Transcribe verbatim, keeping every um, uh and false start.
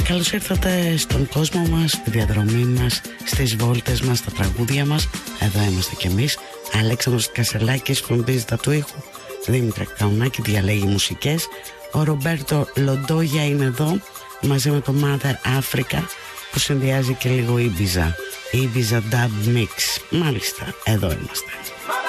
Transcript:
Καλώς ήρθατε στον κόσμο μας, στη διαδρομή μας, στις βόλτες μας, στα τραγούδια μας. Εδώ είμαστε κι εμείς. Αλέξανδρος Κασελάκης φροντίζεται του ήχου. Δήμητρα Καουνάκη διαλέγει μουσικές. Ο Ρομπέρτο Λοντόγια είναι εδώ μαζί με το Mother Africa που συνδυάζει και λίγο Ibiza. Ibiza Dub Mix. Μάλιστα, εδώ είμαστε.